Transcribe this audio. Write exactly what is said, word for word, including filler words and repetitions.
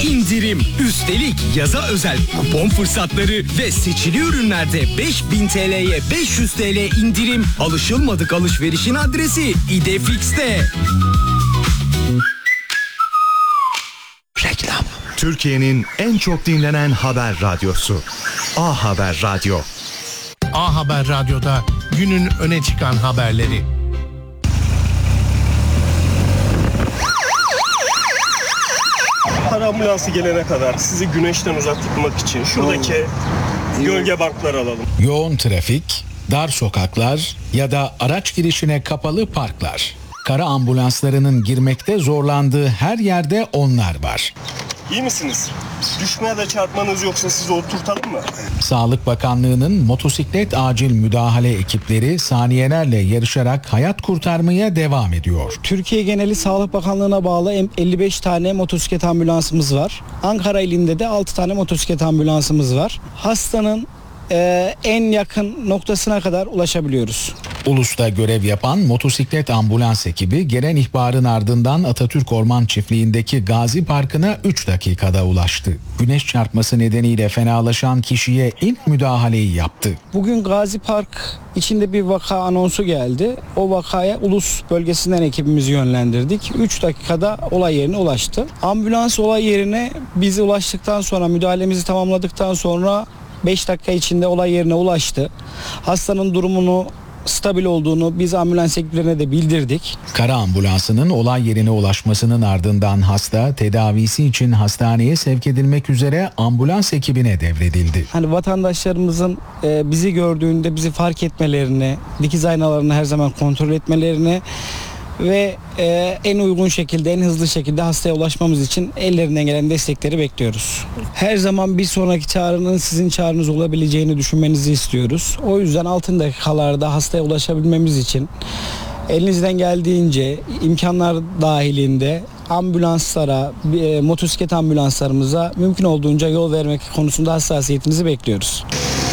indirim. Üstelik yaza özel kupon fırsatları ve seçili ürünlerde beş bin T L'ye beş yüz T L indirim. Alışılmadık alışverişin adresi İdefix'te. Reklam. Türkiye'nin en çok dinlenen haber radyosu. A Haber Radyo. A Haber Radyo'da günün öne çıkan haberleri. Para ambulansı gelene kadar sizi güneşten uzak tutmak için şuradaki gölge bankları alalım. Yoğun trafik, dar sokaklar ya da araç girişine kapalı parklar. Kara ambulanslarının girmekte zorlandığı her yerde onlar var. İyi misiniz? Düşmeye de çarpmanız yoksa sizi oturtalım mı? Sağlık Bakanlığı'nın motosiklet acil müdahale ekipleri saniyelerle yarışarak hayat kurtarmaya devam ediyor. Türkiye geneli Sağlık Bakanlığı'na bağlı elli beş tane motosiklet ambulansımız var. Ankara ilinde de altı tane motosiklet ambulansımız var. Hastanın e, en yakın noktasına kadar ulaşabiliyoruz. Ulus'ta görev yapan motosiklet ambulans ekibi gelen ihbarın ardından Atatürk Orman Çiftliği'ndeki Gazi Parkı'na üç dakikada ulaştı. Güneş çarpması nedeniyle fenalaşan kişiye ilk müdahaleyi yaptı. Bugün Gazi Park içinde bir vaka anonsu geldi. O vakaya Ulus bölgesinden ekibimizi yönlendirdik. üç dakikada olay yerine ulaştı. Ambulans olay yerine biz ulaştıktan sonra, müdahalemizi tamamladıktan sonra beş dakika içinde olay yerine ulaştı. Hastanın durumunu stabil olduğunu biz ambulans ekiplerine de bildirdik. Kara ambulansının olay yerine ulaşmasının ardından hasta tedavisi için hastaneye sevk edilmek üzere ambulans ekibine devredildi. Hani vatandaşlarımızın e, bizi gördüğünde bizi fark etmelerini, dikiz aynalarını her zaman kontrol etmelerini ve e, en uygun şekilde, en hızlı şekilde hastaya ulaşmamız için ellerinden gelen destekleri bekliyoruz. Her zaman bir sonraki çağrının sizin çağrınız olabileceğini düşünmenizi istiyoruz. O yüzden altın dakikalarda hastaya ulaşabilmemiz için elinizden geldiğince imkanlar dahilinde ambulanslara, e, motosiklet ambulanslarımıza mümkün olduğunca yol vermek konusunda hassasiyetinizi bekliyoruz.